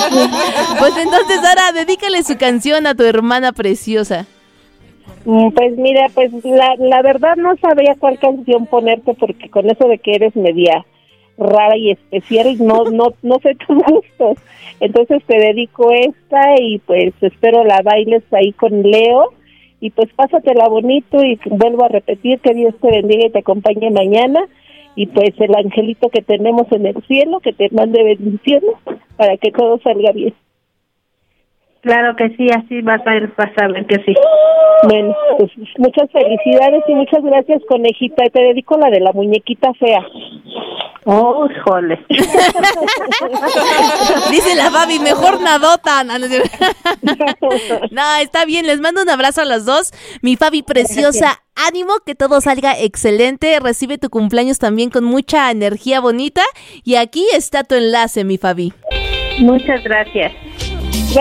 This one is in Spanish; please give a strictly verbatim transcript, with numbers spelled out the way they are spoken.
Pues entonces, Sara, dedícale su canción a tu hermana preciosa. Pues mira, pues la, la verdad no sabría cuál canción ponerte, porque con eso de que eres media rara y especial, no no no sé tus gustos. Entonces te dedico esta y pues espero la bailes ahí con Leo y pues pásatela bonito y vuelvo a repetir que Dios te bendiga y te acompañe mañana y pues el angelito que tenemos en el cielo que te mande bendiciones para que todo salga bien. Claro que sí, así va a ser, vas a ver que sí. Bueno, pues muchas felicidades y muchas gracias, conejita. Te dedico la de la muñequita fea. Oh, jole. Dice la Fabi, mejor nadota. No, no, no, está bien, les mando un abrazo a las dos. Mi Fabi preciosa, ánimo, que todo salga excelente. Recibe tu cumpleaños también con mucha energía bonita. Y aquí está tu enlace, mi Fabi. Muchas gracias.